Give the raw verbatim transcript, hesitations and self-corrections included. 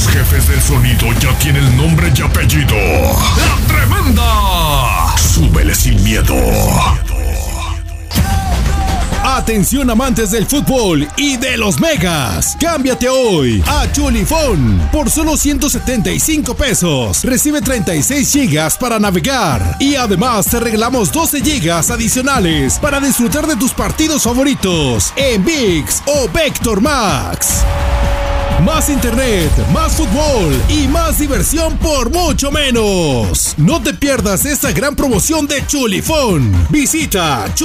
Los jefes del sonido ya tienen nombre y apellido. ¡La Tremenda! Súbele sin miedo. Atención amantes del fútbol y de los megas. Cámbiate hoy a Chulifón por solo ciento setenta y cinco pesos. Recibe treinta y seis gigas para navegar y además te regalamos doce gigas adicionales para disfrutar de tus partidos favoritos en ViX o Vector Max. Más internet, más fútbol y más diversión por mucho menos. No te pierdas esta gran promoción de Chulifón. Visita